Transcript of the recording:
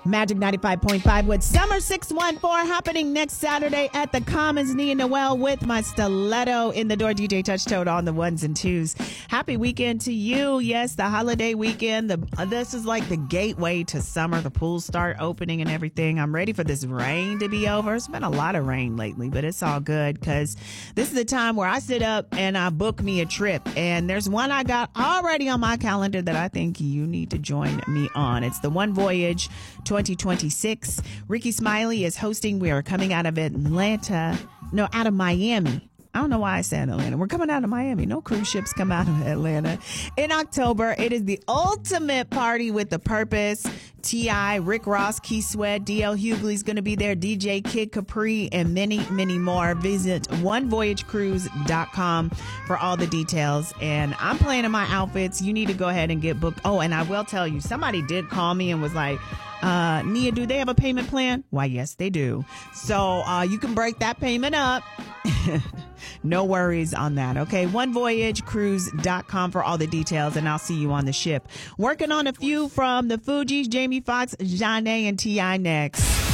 Magic 95.5 with Summer 614 happening next Saturday at the Commons. Nia Noel with my stiletto in the door. DJ Touch Toad on the ones and twos. Happy weekend to you. Yes, the holiday weekend. This is like the gateway to summer. The pools start opening and everything. I'm ready for this rain to be over. It's been a lot of rain lately, but it's all good because this is the time where I sit up and I book me a trip. And there's one I got already on my calendar that I think you need to join me on. It's the One Voyage 2026. Ricky Smiley is hosting. We are coming out of Miami. I don't know why I said Atlanta. We're coming out of Miami. No cruise ships come out of Atlanta. In October, it is the ultimate party with the purpose. T.I., Rick Ross, Keith Sweat, D.L. Hughley's going to be there, DJ Kid Capri, and many, many more. Visit onevoyagecruise.com for all the details. And I'm planning my outfits. You need to go ahead and get booked. Oh, and I will tell you, somebody did call me and was like, Nia, do they have a payment plan? Why, yes, they do. So you can break that payment up. No worries on that. Okay. Onevoyagecruise.com for all the details, and I'll see you on the ship. Working on a few from the Fugees, Jamie Foxx, Zhané, and T.I. next.